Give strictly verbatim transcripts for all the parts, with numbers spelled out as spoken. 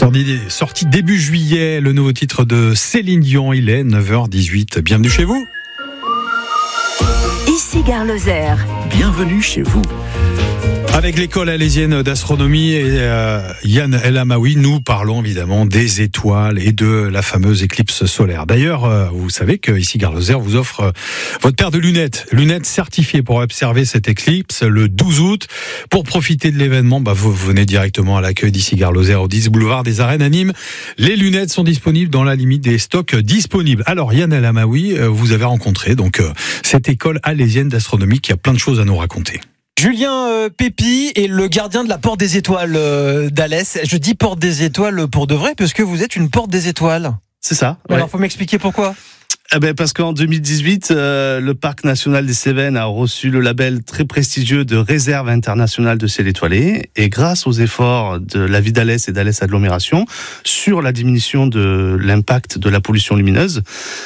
Sorti, sorti début juillet, le nouveau titre de Céline Dion, il est neuf heures dix-huit. Bienvenue chez vous. Ici Gare Lozère. Bienvenue chez vous. Avec l'école alésienne d'astronomie et euh, Yann El Amaoui, nous parlons évidemment des étoiles et de la fameuse éclipse solaire. D'ailleurs, euh, vous savez que ici Gare Lozère vous offre euh, votre paire de lunettes, lunettes certifiées pour observer cette éclipse le douze août. Pour profiter de l'événement, bah, vous venez directement à l'accueil d'ici Gare Lozère au dix boulevard des Arènes à Nîmes. Les lunettes sont disponibles dans la limite des stocks disponibles. Alors Yann El Amaoui, euh, vous avez rencontré donc euh, cette école alésienne d'astronomie qui a plein de choses à nous raconter. Julien euh, Pépi est le gardien de la Porte des Étoiles euh, d'Alès. Je dis Porte des Étoiles pour de vrai, parce que vous êtes une Porte des Étoiles. C'est ça. Ouais. Alors, faut m'expliquer pourquoi. Eh ben parce qu'en deux mille dix-huit, euh, le Parc national des Cévennes a reçu le label très prestigieux de réserve internationale de ciel étoilé. Et grâce aux efforts de la ville d'Alès et d'Alès Agglomération sur la diminution de l'impact de la pollution lumineuse,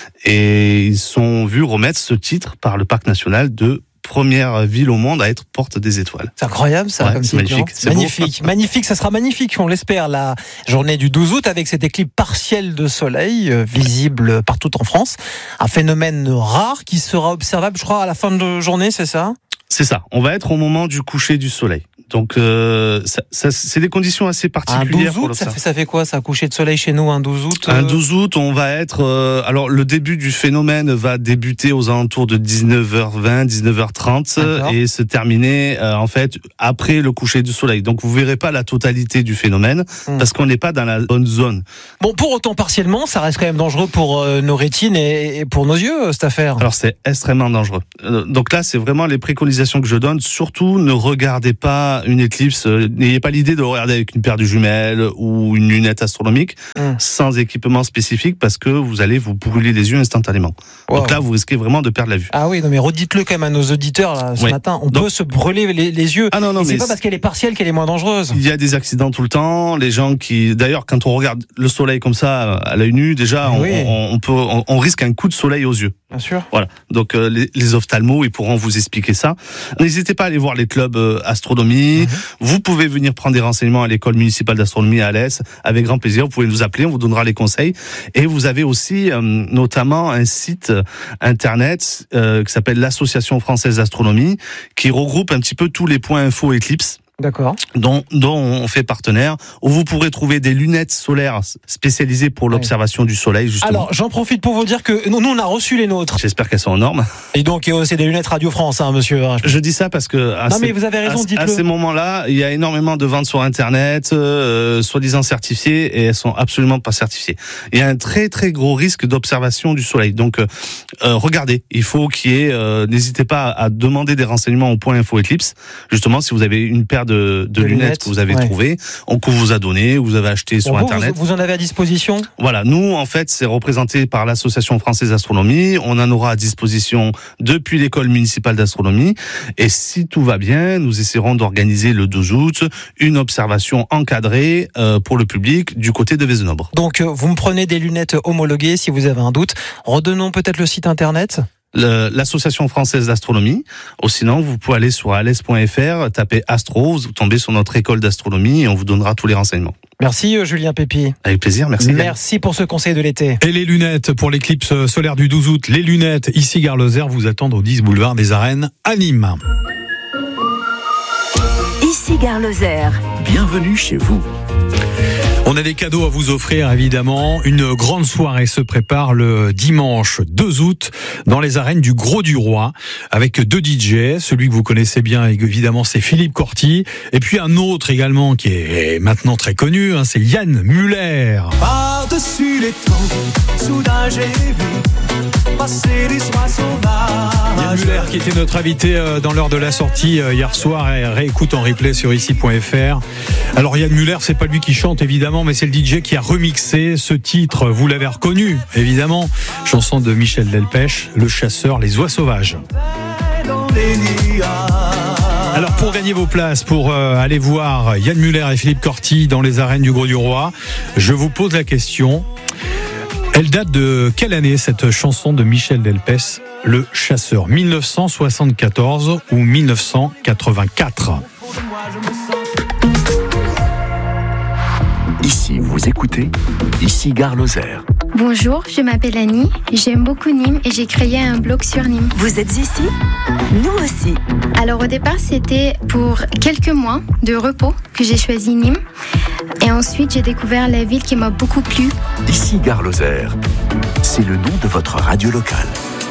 et ils sont vus remettre ce titre par le Parc national de première ville au monde à être porte des étoiles. C'est incroyable ça, ouais, comme c'est titre. magnifique. C'est magnifique, beau. magnifique. Ça sera magnifique, on l'espère, la journée du douze août avec cette éclipse partielle de soleil euh, visible partout en France. Un phénomène rare qui sera observable, je crois, à la fin de journée, c'est ça ? C'est ça. On va être au moment du coucher du soleil. Donc, euh, ça, ça, c'est des conditions assez particulières. Un douze août, pour ça fait, ça fait quoi, ça, coucher de soleil chez nous, un douze août euh... Un douze août, on va être... Euh, alors, le début du phénomène va débuter aux alentours de dix-neuf heures vingt, dix-neuf heures trente D'accord. Et se terminer, euh, en fait, après le coucher du soleil. Donc, vous verrez pas la totalité du phénomène, hum. parce qu'on n'est pas dans la bonne zone. Bon, pour autant, partiellement, ça reste quand même dangereux pour euh, nos rétines et, et pour nos yeux, cette affaire. Alors, c'est extrêmement dangereux. Euh, donc là, c'est vraiment les préconisations que je donne. Surtout, ne regardez pas une éclipse, euh, n'ayez pas l'idée de le regarder avec une paire de jumelles ou une lunette astronomique mmh. sans équipement spécifique, parce que vous allez vous brûler les yeux instantanément. Wow. Donc là, vous risquez vraiment de perdre la vue. Ah oui, non mais redites-le quand même à nos auditeurs là, ce oui. matin. On Donc, peut se brûler les, les yeux. Ah non, non, et c'est mais pas parce qu'elle est partielle qu'elle est moins dangereuse. Il y a des accidents tout le temps. Les gens qui, d'ailleurs, quand on regarde le soleil comme ça à l'œil nu, déjà, on, oui. on, on peut, on, on risque un coup de soleil aux yeux. Bien sûr. Voilà. Donc euh, les, les ophtalmos, ils pourront vous expliquer ça. N'hésitez pas à aller voir les clubs euh, astronomie. Mmh. Vous pouvez venir prendre des renseignements à l'école municipale d'astronomie à Alès avec grand plaisir. Vous pouvez nous appeler, on vous donnera les conseils. Et vous avez aussi euh, notamment un site internet euh, qui s'appelle l'Association française d'astronomie, qui regroupe un petit peu tous les points info éclipse. D'accord. Dont, dont on fait partenaire, où vous pourrez trouver des lunettes solaires spécialisées pour l'observation ouais. du soleil, justement. Alors, j'en profite pour vous dire que nous, on a reçu les nôtres. J'espère qu'elles sont en normes. Et donc, c'est des lunettes Radio France, hein, monsieur. Je dis ça parce que... À non, ces, mais vous avez raison, à, dites-le. À ces moments-là, il y a énormément de ventes sur Internet, euh, soi-disant certifiées, et elles sont absolument pas certifiées. Il y a un très, très gros risque d'observation du soleil. Donc, euh, euh, regardez, il faut qu'il y ait... Euh, n'hésitez pas à demander des renseignements au point info éclipse. Justement, si vous avez une paire de, de, de lunettes, lunettes que vous avez ouais. trouvées, qu'on vous a donné, vous avez acheté sur vous, Internet. Vous, vous en avez à disposition ? Voilà, nous, en fait, c'est représenté par l'Association française d'astronomie. On en aura à disposition depuis l'école municipale d'astronomie. Et si tout va bien, nous essaierons d'organiser le douze août une observation encadrée euh, pour le public du côté de Vézenobre. Donc, vous me prenez des lunettes homologuées si vous avez un doute. Redonnons peut-être le site Internet ? Le, l'Association française d'astronomie, ou sinon vous pouvez aller sur alès point f r, taper Astro, vous tombez sur notre école d'astronomie et on vous donnera tous les renseignements. Merci Julien Pépi. Avec plaisir, merci. Merci pour ce conseil de l'été. Et les lunettes pour l'éclipse solaire du douze août, les lunettes ici Gare Lozère vous attendent au dix boulevard des Arènes à Nîmes. Ici Gare Lozère. Bienvenue chez vous. On a des cadeaux à vous offrir, évidemment. Une grande soirée se prépare le dimanche deux août dans les arènes du Gros du Roi avec deux D J. Celui que vous connaissez bien, évidemment, c'est Philippe Corti. Et puis un autre également qui est maintenant très connu, hein, c'est Yann Muller. Par-dessus les temps, soudain j'ai vu passer les soirs sauvages. Yann Muller qui était notre invité dans l'heure de la sortie hier soir et réécoute en replay sur ici point f r. Alors Yann Muller, c'est pas lui qui chante évidemment, mais c'est le D J qui a remixé ce titre. Vous l'avez reconnu, évidemment. Chanson de Michel Delpech, Le Chasseur, les oies sauvages. Alors pour gagner vos places, pour euh, aller voir Yann Muller et Philippe Corti dans les arènes du Gros du Roi, je vous pose la question. Elle date de quelle année cette chanson de Michel Delpech, Le Chasseur, dix-neuf cent soixante-quatorze ou dix-neuf cent quatre-vingt-quatre? Ici, vous écoutez, ici Gare Lozère. Bonjour, je m'appelle Annie, j'aime beaucoup Nîmes et j'ai créé un blog sur Nîmes. Vous êtes ici? Nous aussi. Alors au départ, c'était pour quelques mois de repos que j'ai choisi Nîmes. Et ensuite, j'ai découvert la ville qui m'a beaucoup plu. Ici Gare Lozère. C'est le nom de votre radio locale.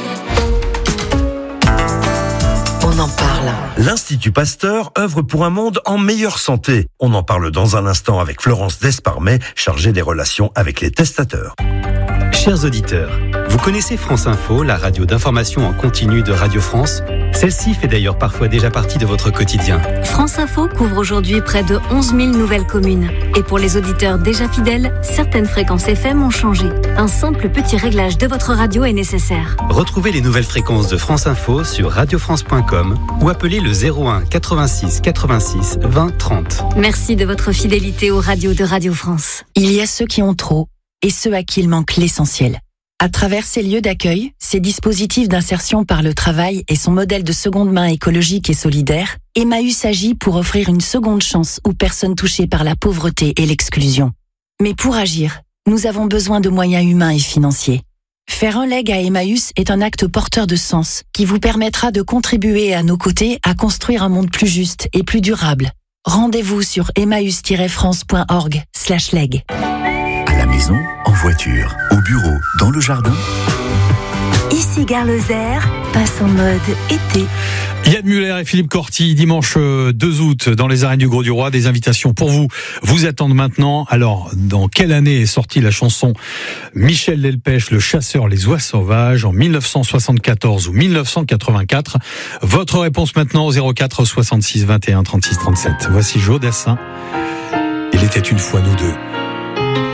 On en parle. L'Institut Pasteur œuvre pour un monde en meilleure santé. On en parle dans un instant avec Florence Desparmet, chargée des relations avec les testateurs. Chers auditeurs, vous connaissez France Info, la radio d'information en continu de Radio France? Celle-ci fait d'ailleurs parfois déjà partie de votre quotidien. France Info couvre aujourd'hui près de onze mille nouvelles communes. Et pour les auditeurs déjà fidèles, certaines fréquences F M ont changé. Un simple petit réglage de votre radio est nécessaire. Retrouvez les nouvelles fréquences de France Info sur radio france point com ou appelez le zéro un quatre-vingt-six quatre-vingt-six vingt trente. Merci de votre fidélité aux radios de Radio France. Il y a ceux qui ont trop et ceux à qui il manque l'essentiel. À travers ces lieux d'accueil, ces dispositifs d'insertion par le travail et son modèle de seconde main écologique et solidaire, Emmaüs agit pour offrir une seconde chance aux personnes touchées par la pauvreté et l'exclusion. Mais pour agir, nous avons besoin de moyens humains et financiers. Faire un leg à Emmaüs est un acte porteur de sens qui vous permettra de contribuer à nos côtés à construire un monde plus juste et plus durable. Rendez-vous sur emmaüs tiret france point org slash leg. À la maison, en voiture, au bureau, dans le jardin. Ici Gare Lozère passe en mode été. Yann Muller et Philippe Corti, dimanche deux août, dans les arènes du Grau du Roi. Des invitations pour vous vous attendent maintenant. Alors, dans quelle année est sortie la chanson Michel Delpech, Le chasseur, les oies sauvages, en mille neuf cent soixante-quatorze ou mille neuf cent quatre-vingt-quatre? Votre réponse maintenant au zéro quatre soixante-six vingt et un trente-six trente-sept. Voici Joe Dassin. Il était une fois nous deux.